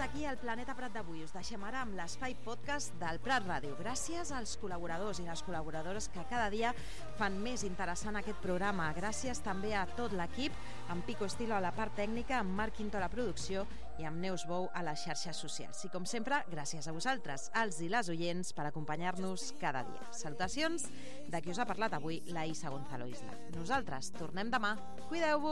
aquí al Planeta Prat d'avui. Us deixem ara amb l'espai podcast del Prat Ràdio. Gràcies als col·laboradors i les col·laboradores que cada dia fan més interessant aquest programa. Gràcies també a tot l'equip, amb Pico Estilo a la part tècnica, amb Marc Quinto a la producció i amb Neus Bou a les xarxes socials. I com sempre, gràcies a vosaltres, els i les oients, per acompanyar-nos cada dia. Salutacions de qui us ha parlat avui, la Isa Gonzalo Isla. Nosaltres tornem demà. Cuideu-vos!